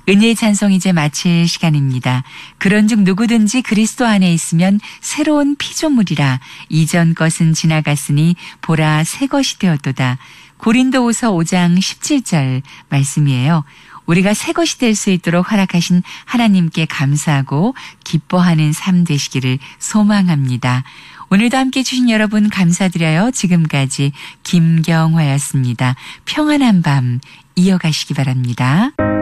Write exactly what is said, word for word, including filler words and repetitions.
은혜의 찬송 이제 마칠 시간입니다. 그런즉 누구든지 그리스도 안에 있으면 새로운 피조물이라 이전 것은 지나갔으니 보라 새 것이 되었도다. 고린도후서 오 장 십칠 절 말씀이에요. 우리가 새 것이 될 수 있도록 허락하신 하나님께 감사하고 기뻐하는 삶 되시기를 소망합니다. 오늘도 함께해 주신 여러분 감사드려요. 지금까지 김경화였습니다. 평안한 밤 이어가시기 바랍니다.